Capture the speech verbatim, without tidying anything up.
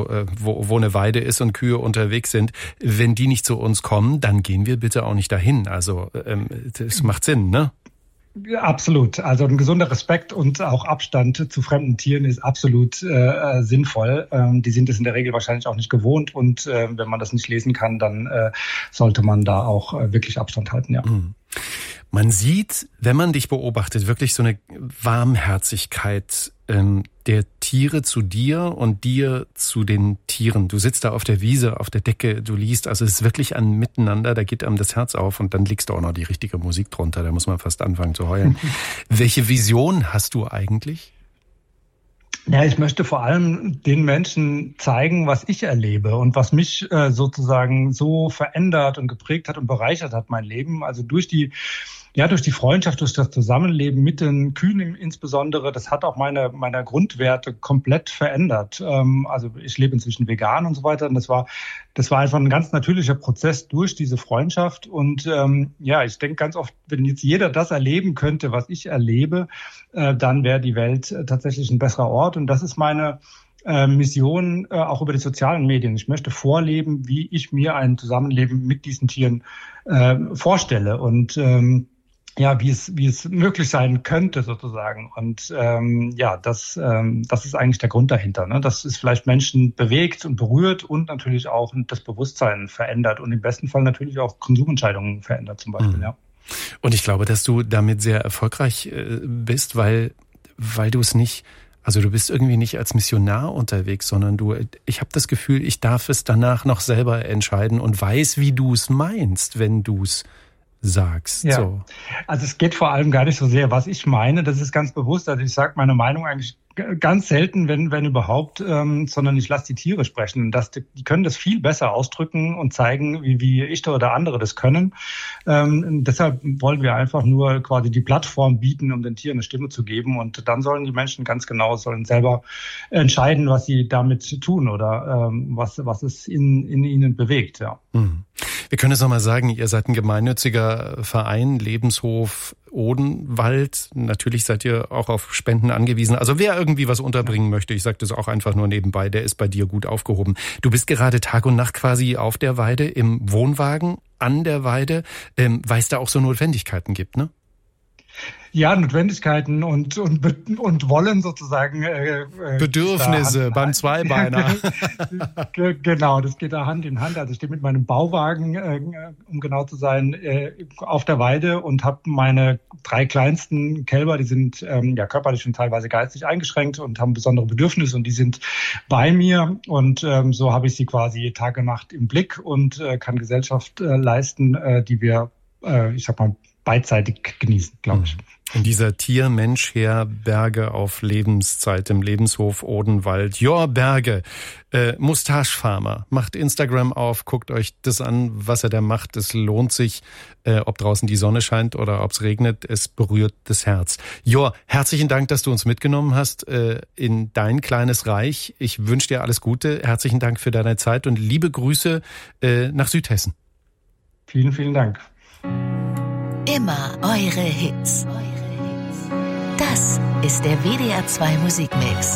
also äh, wo, wo eine Weide ist und Kühe unterwegs sind, wenn die nicht zu uns kommen, dann gehen wir bitte auch nicht dahin. Also ähm, das macht Sinn, ne? Ja, absolut. Also ein gesunder Respekt und auch Abstand zu fremden Tieren ist absolut äh, sinnvoll. Ähm, die sind es in der Regel wahrscheinlich auch nicht gewohnt und äh, wenn man das nicht lesen kann, dann äh, sollte man da auch äh, wirklich Abstand halten, ja. Mhm. Man sieht, wenn man dich beobachtet, wirklich so eine Warmherzigkeit ähm, der Tiere zu dir und dir zu den Tieren. Du sitzt da auf der Wiese, auf der Decke, du liest, also es ist wirklich ein Miteinander, da geht einem das Herz auf und dann legst du auch noch die richtige Musik drunter, da muss man fast anfangen zu heulen. Welche Vision hast du eigentlich? Ja, ich möchte vor allem den Menschen zeigen, was ich erlebe und was mich äh, sozusagen so verändert und geprägt hat und bereichert hat, mein Leben. Also durch die Ja, durch die Freundschaft, durch das Zusammenleben mit den Kühen insbesondere, das hat auch meine, meine Grundwerte komplett verändert. Ähm, also ich lebe inzwischen vegan und so weiter. Und das war, das war einfach ein ganz natürlicher Prozess durch diese Freundschaft. Und ähm, ja, ich denke ganz oft, wenn jetzt jeder das erleben könnte, was ich erlebe, äh, dann wäre die Welt äh, tatsächlich ein besserer Ort. Und das ist meine äh, Mission äh, auch über die sozialen Medien. Ich möchte vorleben, wie ich mir ein Zusammenleben mit diesen Tieren äh, vorstelle. Und ähm, ja, wie es wie es möglich sein könnte sozusagen. Und ähm, ja, das ähm, das ist eigentlich der Grund dahinter, ne? Dass es vielleicht Menschen bewegt und berührt und natürlich auch das Bewusstsein verändert und im besten Fall natürlich auch Konsumentscheidungen verändert zum Beispiel, mhm. ja. Und ich glaube, dass du damit sehr erfolgreich äh, bist, weil weil du es nicht, also du bist irgendwie nicht als Missionar unterwegs, sondern du, ich habe das Gefühl, ich darf es danach noch selber entscheiden und weiß, wie du es meinst, wenn du es sagst. Ja, so. Also es geht vor allem gar nicht so sehr, was ich meine. Das ist ganz bewusst. Also ich sage meine Meinung eigentlich ganz selten, wenn wenn überhaupt, ähm, sondern ich lasse die Tiere sprechen. Das, die können das viel besser ausdrücken und zeigen, wie, wie ich oder andere das können. Ähm, deshalb wollen wir einfach nur quasi die Plattform bieten, um den Tieren eine Stimme zu geben. Und dann sollen die Menschen ganz genau, sollen selber entscheiden, was sie damit tun oder ähm, was was es in, in ihnen bewegt. Ja. Mhm. Wir können es nochmal sagen, ihr seid ein gemeinnütziger Verein, Lebenshof Odenwald. Natürlich seid ihr auch auf Spenden angewiesen. Also wer irgendwie was unterbringen möchte, ich sage das auch einfach nur nebenbei, der ist bei dir gut aufgehoben. Du bist gerade Tag und Nacht quasi auf der Weide, im Wohnwagen, an der Weide, ähm, weil es da auch so Notwendigkeiten gibt, ne? Ja, Notwendigkeiten und und und Wollen sozusagen. Äh, Bedürfnisse beim Zweibeiner. Genau, das geht da Hand in Hand. Also ich stehe mit meinem Bauwagen, äh, um genau zu sein, äh, auf der Weide und habe meine drei kleinsten Kälber, die sind ähm, ja körperlich und teilweise geistig eingeschränkt und haben besondere Bedürfnisse und die sind bei mir und ähm, so habe ich sie quasi Tag und Nacht im Blick und äh, kann Gesellschaft äh, leisten, äh, die wir, äh, ich sag mal, beidseitig genießen, glaube ich. In dieser Tier-Mensch-Herberge auf Lebenszeit im Lebenshof Odenwald. Jor Berge, äh, Mustache Farmer. Macht Instagram auf, guckt euch das an, was er da macht. Es lohnt sich, äh, ob draußen die Sonne scheint oder ob es regnet. Es berührt das Herz. Jor, herzlichen Dank, dass du uns mitgenommen hast äh, in dein kleines Reich. Ich wünsche dir alles Gute. Herzlichen Dank für deine Zeit und liebe Grüße äh, nach Südhessen. Vielen, vielen Dank. Immer eure Hits. Das ist der W D R zwei Musikmix.